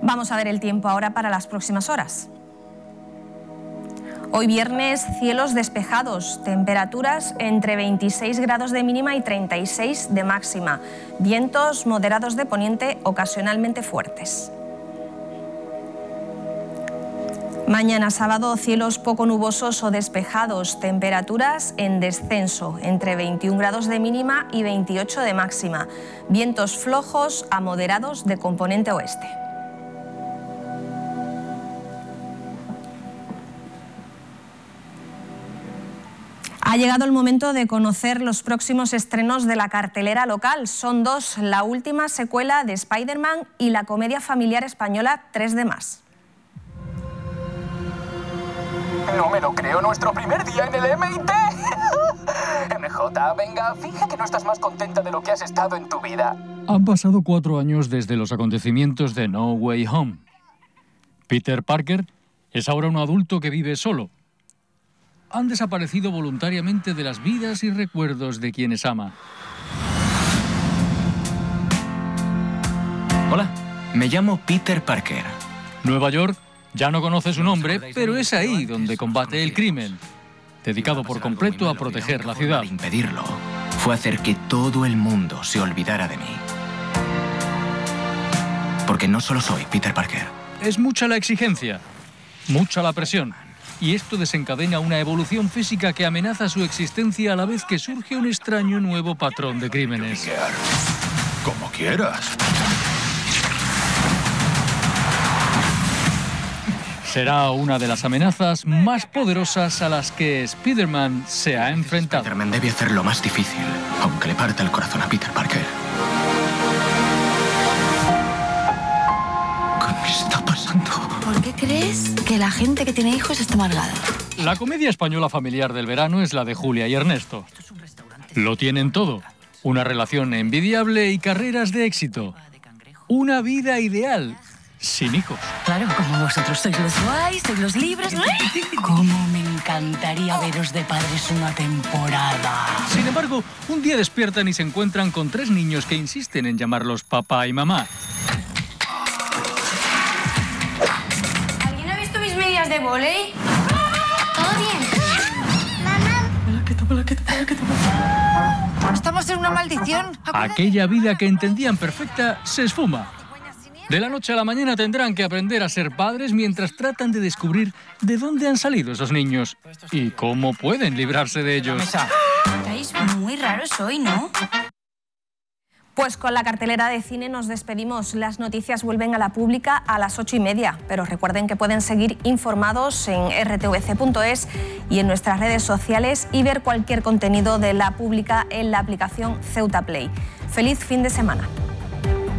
Vamos a ver el tiempo ahora para las próximas horas. Hoy viernes, cielos despejados, temperaturas entre 26 grados de mínima y 36 de máxima, vientos moderados de poniente ocasionalmente fuertes. Mañana sábado, cielos poco nubosos o despejados, temperaturas en descenso, entre 21 grados de mínima y 28 de máxima, vientos flojos a moderados de componente oeste. Ha llegado el momento de conocer los próximos estrenos de la cartelera local. Son dos, la última secuela de Spider-Man y la comedia familiar española 3 de más. No me lo creo, nuestro primer día en el MIT. MJ, venga, finge que no estás más contenta de lo que has estado en tu vida. Han pasado 4 años desde los acontecimientos de No Way Home. Peter Parker es ahora un adulto que vive solo. Han desaparecido voluntariamente de las vidas y recuerdos de quienes ama. Hola, me llamo Peter Parker. Nueva York ya no conoce su nombre, pero es ahí donde combate el crimen, dedicado por completo a proteger la ciudad. Impedirlo fue hacer que todo el mundo se olvidara de mí. Porque no solo soy Peter Parker. Es mucha la exigencia, mucha la presión. Y esto desencadena una evolución física que amenaza su existencia a la vez que surge un extraño nuevo patrón de crímenes. Como quieras. Será una de las amenazas más poderosas a las que Spider-Man se ha enfrentado. Spider-Man debe hacer lo más difícil, aunque le parta el corazón a Peter Parker. ¿Qué me está pasando? ¿Por qué crees que la gente que tiene hijos está amargada? La comedia española familiar del verano es la de Julia y Ernesto. Lo tienen todo. Una relación envidiable y carreras de éxito. Una vida ideal, sin hijos. Claro, como vosotros sois los guays, sois los libres. Cómo me encantaría veros de padres una temporada. Sin embargo, un día despiertan y se encuentran con 3 niños que insisten en llamarlos papá y mamá. ¿De vóley? ¿Todo bien? Mamá. Estamos en una maldición. Aquella vida que entendían perfecta se esfuma. De la noche a la mañana tendrán que aprender a ser padres mientras tratan de descubrir de dónde han salido esos niños y cómo pueden librarse de ellos. Estáis muy raros hoy, ¿no? Pues con la cartelera de cine nos despedimos. Las noticias vuelven a la pública a las 8:30, pero recuerden que pueden seguir informados en rtvc.es y en nuestras redes sociales y ver cualquier contenido de la pública en la aplicación Ceuta Play. ¡Feliz fin de semana!